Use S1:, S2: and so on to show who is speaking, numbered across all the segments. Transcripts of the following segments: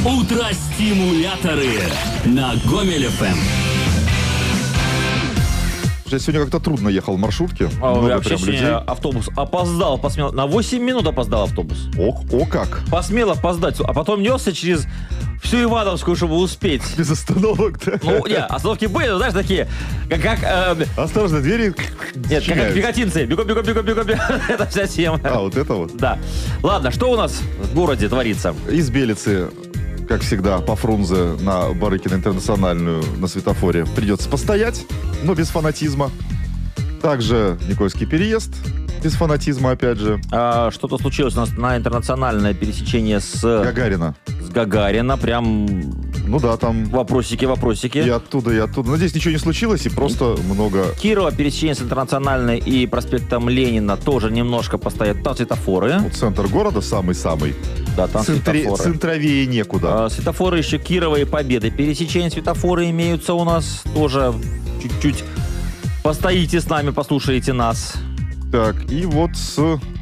S1: Утро-стимуляторы на Гомель ФМ.
S2: Я сегодня как-то трудно ехал в маршрутке.
S3: Вообще сегодня автобус опоздал, посмел. На 8 минут опоздал автобус.
S2: О как!
S3: Посмел опоздать, а потом несся через всю Ивановскую, чтобы успеть.
S2: Без остановок, да?
S3: Ну, нет, остановки были, ну, знаешь, такие,
S2: Осторожно, двери.
S3: Нет, как пехотинцы. Бегом. Это вся тема.
S2: Вот это вот.
S3: Да. Ладно, что у нас в городе творится?
S2: Из Белицы, как всегда, по Фрунзе на Барыкино Интернациональную на светофоре придется постоять, но без фанатизма. Также Никольский переезд, без фанатизма, опять же.
S3: Что-то случилось у нас на интернациональное пересечение с Гагарина. Прям,
S2: ну да, там
S3: вопросики.
S2: и оттуда. Но здесь ничего не случилось, и просто много...
S3: Кирова, пересечение с интернациональной и проспектом Ленина тоже немножко постоят. Там светофоры.
S2: Вот центр города самый-самый.
S3: Да, там светофоры.
S2: Центровее некуда.
S3: Светофоры еще Кирова и Победы. Пересечения светофоры имеются у нас тоже чуть-чуть. Постоите с нами, послушаете нас.
S2: Так, и вот с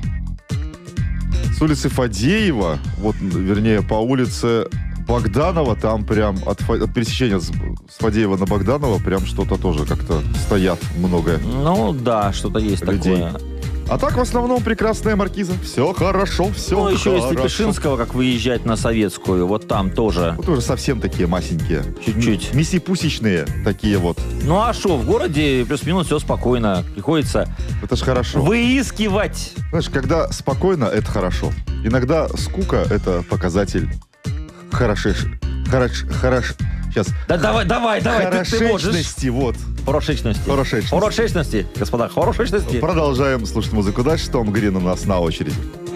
S2: улицы Фадеева, вернее, по улице Богданова, там прям от пересечения с Фадеева на Богданова прям что-то тоже как-то стоят много.
S3: Ну да, что-то есть
S2: людей.
S3: такое.
S2: А так, в основном, прекрасная маркиза. Все хорошо, все хорошо.
S3: Ну, еще если Пешинского, как выезжать на Советскую, вот там тоже.
S2: Вот уже совсем такие масенькие.
S3: Чуть-чуть.
S2: Миссипусечные такие вот.
S3: Ну а что, в городе плюс-минус все спокойно. Приходится
S2: это ж хорошо.
S3: Выискивать.
S2: Знаешь, когда спокойно, это хорошо. Иногда скука — это показатель Сейчас.
S3: Да давай, ты можешь.
S2: Вот.
S3: Хорошечности, господа, хорошечности.
S2: Продолжаем слушать музыку дальше. Том Грин у нас на очереди.